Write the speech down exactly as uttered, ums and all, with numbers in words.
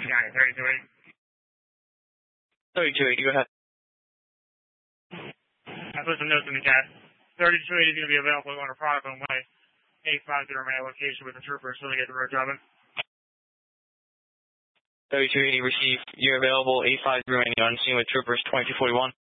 Got it, thirty-two eighty. thirty-two eighty, go ahead. I put some notes in the chat. thirty-two eighty is going to be available on a product on way. eight five zero my location with the troopers so they get the road job in. thirty-two eighty received. You're available. eight five zero on scene with troopers twenty-two forty-one.